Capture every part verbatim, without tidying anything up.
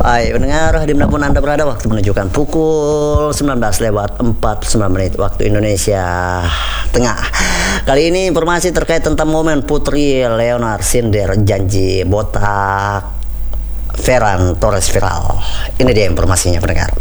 Hai pendengar, dimanapun Anda berada, waktu menunjukkan pukul sembilan belas lewat empat puluh sembilan menit waktu Indonesia Tengah. Kali ini informasi terkait tentang momen Putri Leonard sindir janji botak Ferran Torres viral. Ini dia informasinya pendengar.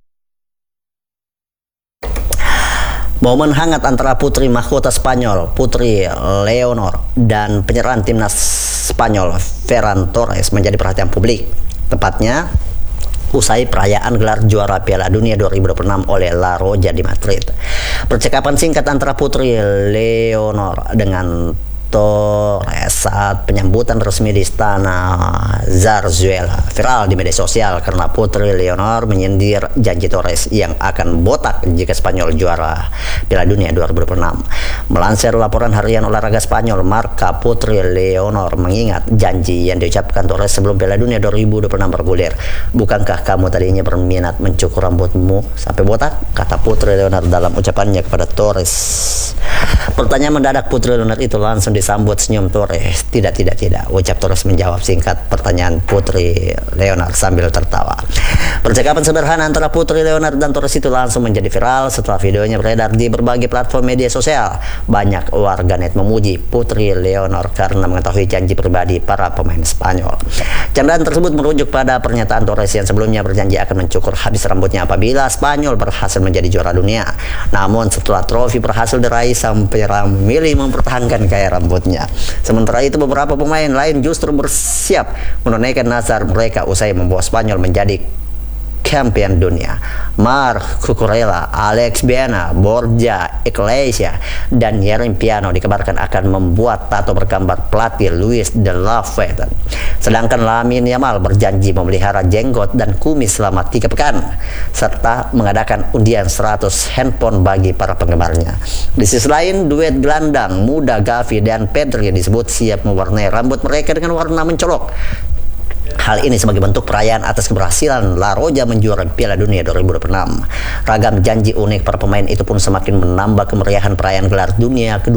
Momen hangat antara putri mahkota Spanyol, Putri Leonor, dan penyerang timnas Spanyol, Ferran Torres, menjadi perhatian publik. Tepatnya usai perayaan gelar juara Piala Dunia dua ribu dua puluh enam oleh La Roja di Madrid. Percakapan singkat antara Putri Leonor dengan Torres saat penyambutan resmi di Istana Zarzuela viral di media sosial karena Putri Leonor menyindir janji Torres yang akan botak jika Spanyol juara Piala Dunia dua ribu dua puluh enam. Melansir laporan harian olahraga Spanyol Marca, Putri Leonor mengingat janji yang diucapkan Torres sebelum Piala Dunia dua ribu dua puluh enam bergulir. "Bukankah kamu tadinya berminat mencukur rambutmu sampai botak?" kata Putri Leonor dalam ucapannya kepada Torres. Pertanyaan mendadak Putri Leonor itu langsung disambut senyum Torres. "Tidak, tidak, tidak," ucap Torres menjawab singkat pertanyaan Putri Leonor sambil tertawa. Percakapan sederhana antara Putri Leonor dan Torres itu langsung menjadi viral setelah videonya beredar di berbagai platform media sosial. Banyak warganet memuji Putri Leonor karena mengetahui janji pribadi para pemain Spanyol. Candaan tersebut merujuk pada pernyataan Torres yang sebelumnya berjanji akan mencukur habis rambutnya apabila Spanyol berhasil menjadi juara dunia. Namun setelah trofi berhasil diraih, sang penyerang memilih mempertahankan gaya rambutnya. Sementara itu beberapa pemain lain justru bersiap menunaikan nazar mereka usai membawa Spanyol menjadi champion dunia. Marc Cucurella, Alex Baena, Borja Iglesias, dan Yerim Piano dikabarkan akan membuat tato bergambar pelatih Luis de la Fuente. Sedangkan Lamine Yamal berjanji memelihara jenggot dan kumis selama tiga pekan, serta mengadakan undian seratus handphone bagi para penggemarnya. Di sisi lain, duet gelandang muda Gavi dan Pedri disebut siap mewarnai rambut mereka dengan warna mencolok. Hal ini sebagai bentuk perayaan atas keberhasilan La Roja menjuarai Piala Dunia dua ribu dua puluh enam. Ragam janji unik para pemain itu pun semakin menambah kemeriahan perayaan gelar dunia kedua